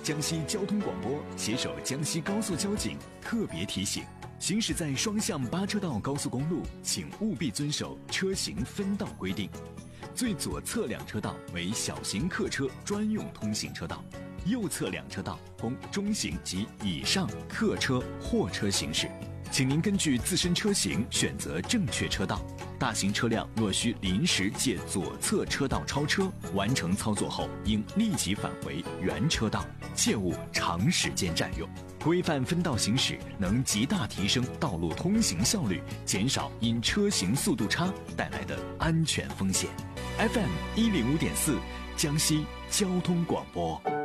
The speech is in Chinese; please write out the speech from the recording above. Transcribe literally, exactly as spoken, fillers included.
江西交通广播携手江西高速交警特别提醒：行驶在双向八车道高速公路，请务必遵守车行分道规定。最左侧两车道为小型客车专用通行车道，右侧两车道供中型及以上客车、货车行驶。请您根据自身车型选择正确车道。大型车辆若需临时借左侧车道超车，完成操作后应立即返回原车道，切勿长时间占用。规范分道行驶能极大提升道路通行效率，减少因车行速度差带来的安全风险。F M 一零五点四，江西交通广播。